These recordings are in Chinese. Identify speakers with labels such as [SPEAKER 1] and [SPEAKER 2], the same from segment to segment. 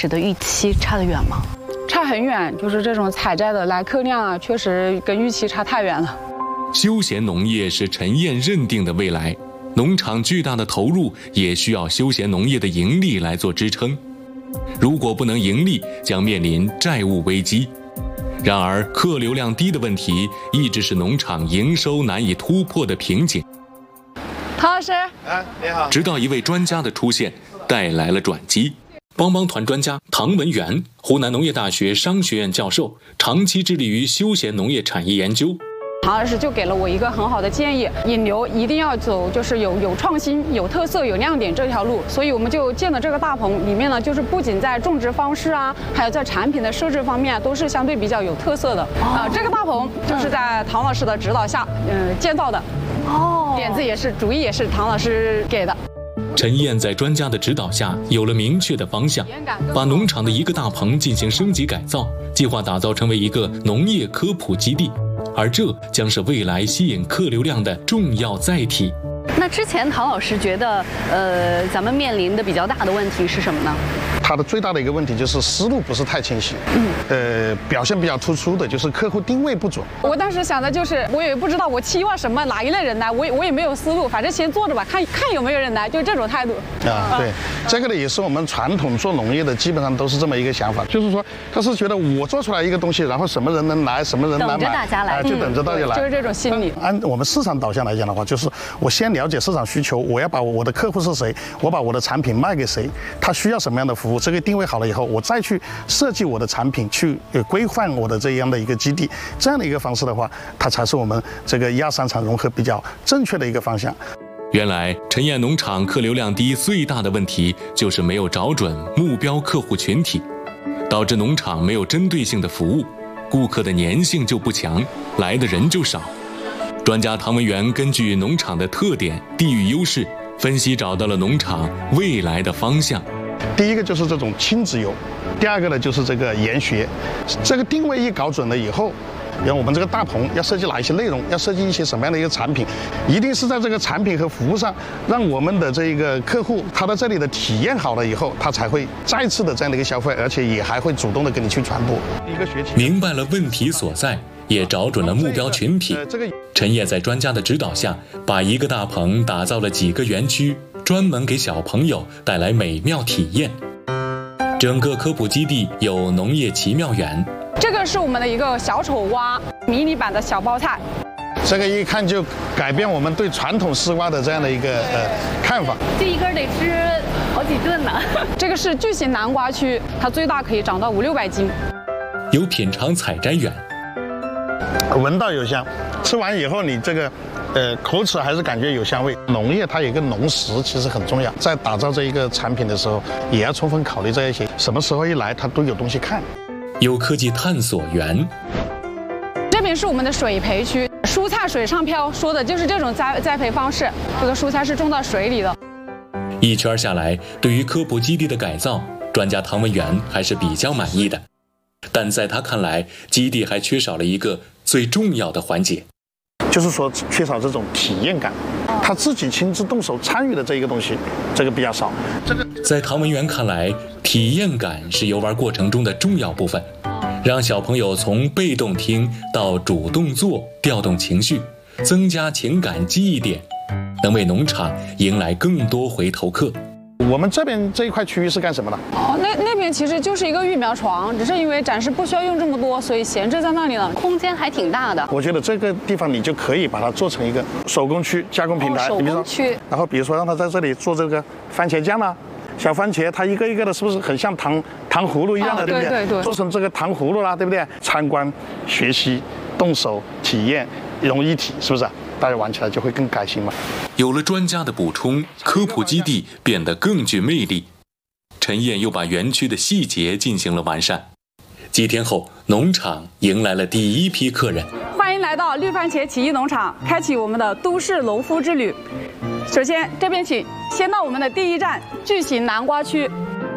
[SPEAKER 1] 时的预期差得远吗？
[SPEAKER 2] 差很远，就是这种采摘的来客量啊，确实跟预期差太远了。
[SPEAKER 3] 休闲农业是陈燕认定的未来，农场巨大的投入也需要休闲农业的盈利来做支撑。如果不能盈利，将面临债务危机。然而，客流量低的问题一直是农场营收难以突破的瓶颈。
[SPEAKER 2] 唐老师，
[SPEAKER 4] 你好。
[SPEAKER 3] 直到一位专家的出现，带来了转机。帮帮团专家唐文元，湖南农业大学商学院教授，长期致力于休闲农业产业研究。
[SPEAKER 2] 唐老师就给了我一个很好的建议，引流一定要走就是有创新、有特色、有亮点这条路。所以我们就建了这个大棚，里面呢就是不仅在种植方式啊，还有在产品的设置方面都是相对比较有特色的。这个大棚就是在唐老师的指导下，建造的。点子也是，主意也是唐老师给的。
[SPEAKER 3] 陈燕在专家的指导下有了明确的方向，把农场的一个大棚进行升级改造，计划打造成为一个农业科普基地，而这将是未来吸引客流量的重要载体。
[SPEAKER 1] 那之前唐老师觉得，咱们面临的比较大的问题是什么呢？
[SPEAKER 4] 它的最大的一个问题就是思路不是太清晰，表现比较突出的就是客户定位不准。
[SPEAKER 2] 我当时想的就是，我也不知道我期望什么哪一类人来，我也没有思路，反正先做着吧，看有没有人来，就是这种态度。
[SPEAKER 4] 对，这个呢也是我们传统做农业的基本上都是这么一个想法，就是说他是觉得我做出来一个东西，然后什么人能来，什么人来买，
[SPEAKER 1] 等着大家来，
[SPEAKER 4] 就等着大家来，
[SPEAKER 2] 就是这种心理。
[SPEAKER 4] 按我们市场导向来讲的话，就是我先了解市场需求，我要把我的客户是谁，我把我的产品卖给谁，他需要什么样的服务，这个定位好了以后，我再去设计我的产品，去规范我的这样的一个基地，这样的一个方式的话，它才是我们这个1、2、3场融合比较正确的一个方向。
[SPEAKER 3] 原来陈燕农场客流量低最大的问题就是没有找准目标客户群体，导致农场没有针对性的服务，顾客的粘性就不强，来的人就少。专家唐文元根据农场的特点、地域优势分析，找到了农场未来的方向。
[SPEAKER 4] 第一个就是这种亲子游，第二个呢就是这个研学。这个定位一搞准了以后，然后我们这个大棚要设计哪一些内容，要设计一些什么样的一个产品，一定是在这个产品和服务上，让我们的这个客户他在这里的体验好了以后，他才会再次的这样的一个消费，而且也还会主动的跟你去传播。一个学期
[SPEAKER 3] 明白了问题所在，也找准了目标群体。陈燕在专家的指导下，把一个大棚打造了几个园区，专门给小朋友带来美妙体验。整个科普基地有农业奇妙园，
[SPEAKER 2] 这个是我们的一个小丑蛙，迷你版的小包菜。
[SPEAKER 4] 这个一看就改变我们对传统丝瓜的这样的一个看法。
[SPEAKER 1] 这一根得吃好几顿呢。
[SPEAKER 2] 这个是巨型南瓜区，它最大可以长到500、600斤。
[SPEAKER 3] 有品尝采摘园，
[SPEAKER 4] 闻到有香，吃完以后你这个口齿还是感觉有香味。农业它有一个农时其实很重要，在打造这一个产品的时候，也要充分考虑这一些，什么时候一来它都有东西看。
[SPEAKER 3] 有科技探索园，
[SPEAKER 2] 这边是我们的水培区，蔬菜水上漂，说的就是这种栽培方式。这个蔬菜是种到水里的。
[SPEAKER 3] 一圈下来，对于科普基地的改造，专家唐文元还是比较满意的。但在他看来，基地还缺少了一个最重要的环节，
[SPEAKER 4] 就是说缺少这种体验感，他自己亲自动手参与的这一个东西，这个比较少。
[SPEAKER 3] 在唐文元看来，体验感是游玩过程中的重要部分，让小朋友从被动听到主动做，调动情绪，增加情感记忆点，能为农场迎来更多回头客。
[SPEAKER 4] 我们这边这一块区域是干什么的？
[SPEAKER 2] 那边其实就是一个育苗床，只是因为展示不需要用这么多，所以闲置在那里了。
[SPEAKER 1] 空间还挺大的。
[SPEAKER 4] 我觉得这个地方你就可以把它做成一个手工区、加工平台。
[SPEAKER 1] 手工区。
[SPEAKER 4] 然后比如说让他在这里做这个番茄酱啦，小番茄它一个一个的，是不是很像糖葫芦一样的，对不对？
[SPEAKER 2] 对。
[SPEAKER 4] 做成这个糖葫芦啦，对不对？参观、学习、动手、体验，融一体，是不是？大家玩起来就会更开心嘛。
[SPEAKER 3] 有了专家的补充，科普基地变得更具魅力。陈燕又把园区的细节进行了完善。几天后，农场迎来了第一批客人。
[SPEAKER 2] 欢迎来到绿番茄奇艺农场，开启我们的都市农夫之旅。首先，这边请，先到我们的第一站巨型南瓜区。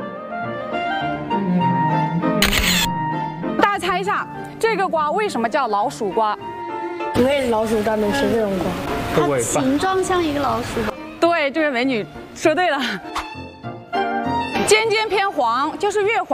[SPEAKER 2] 大家猜一下，这个瓜为什么叫老鼠瓜？
[SPEAKER 5] 因为老鼠专门吃这种瓜，
[SPEAKER 6] 它形状像一个老鼠。
[SPEAKER 2] 对，这位美女说对了。尖尖偏黄，就是越黄